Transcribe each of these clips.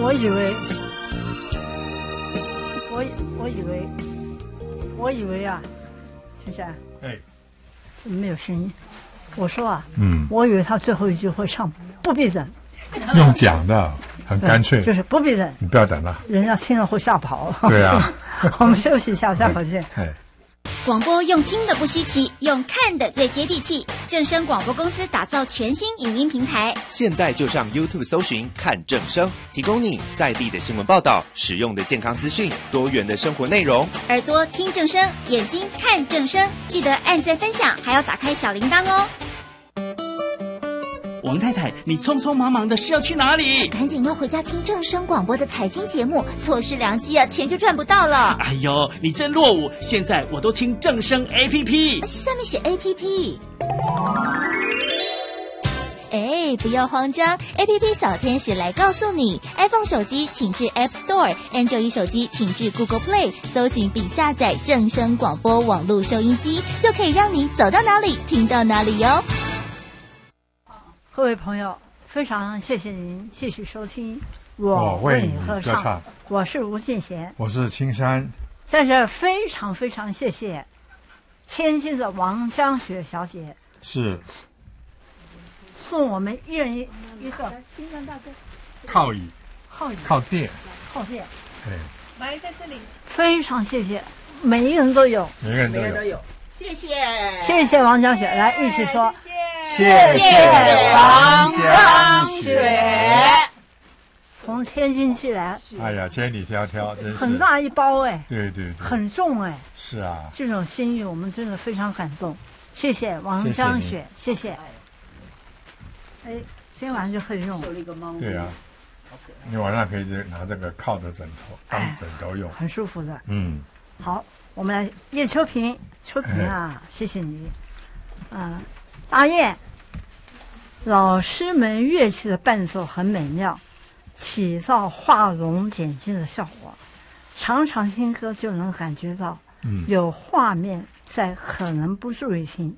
我以为啊，先生， 哎， 没有声音。我说啊，我以为他最后一句会唱不必等， 用讲的很干脆， 就是不必等， 你不要等了， 人家听了会吓跑。 对啊， 我们休息一下，再回去。 广播用听的不稀奇，用看的最接地气。正声广播公司打造全新影音平台， 现在就上 YouTube 搜寻看正声，提供你在地的新闻报道、实用的健康资讯、多元的生活内容。 耳朵听正声，眼睛看正声，记得按赞分享，还要打开小铃铛哦。 王太太，你匆匆忙忙的是要去哪里？ 赶紧要回家听正声广播的财经节目，错失良机啊，钱就赚不到了。 哎呦，你真落伍！现在我都听正声 APP， 上面写 APP。哎，不要慌张 ，APP 小天使来告诉你 ，iPhone 手机请至 App Store，Android 手机请至 Google Play， 搜寻并下载正声广播网络收音机，就可以让你走到哪里听到哪里哟。 各位朋友，非常谢谢您继续收听我为你歌唱，我是吴敬贤， 我是青山， 在这非常非常谢谢天津的王江雪小姐， 是送我们一人一个青山大哥靠椅、靠垫， 哎，来在这里，非常谢谢，每一个人都有， 每个人都有， 谢谢王江雪，来一起说。 谢谢王江雪，从天津寄来。 哎呀，千里迢迢，真是很大一包哎。 对， 很重哎。 是啊， 这种心意我们真的非常感动，谢谢王江雪，谢谢。哎，今天晚上就可以用。 对啊，你晚上可以拿这个靠着枕头当枕头用， 很舒服的。好，我们来叶秋萍啊，谢谢你，大雁，老师们乐器的伴奏很美妙，起到画龙点睛的效果。常常听歌就能感觉到，有画面在，可能不注意听。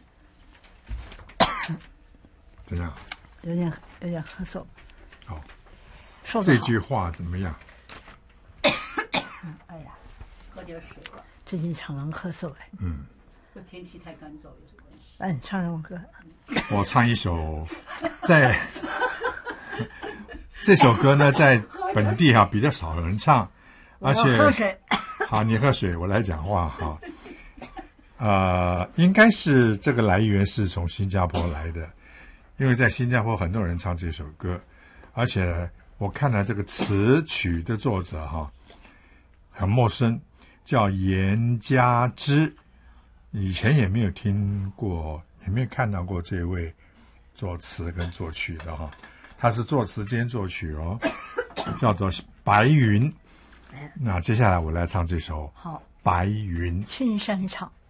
怎样？ 有点咳嗽。 好， 说这句话怎么样？ 哎呀，喝点水吧。最近常常咳嗽哎。 这天气太干燥有什么关系？ 你唱什么歌？ 我唱一首，这首歌呢，在本地比较少人唱，而且喝水。 好，你喝水，我来讲话哈。应该是这个来源是从新加坡来的，因为在新加坡很多人唱这首歌，而且我看了这个词曲的作者很陌生，叫严家之，以前也没有听过。也没有看到过这位作词跟作曲的他是作词兼作曲叫做白云。那接下来我来唱这首《白云》。 青山唱。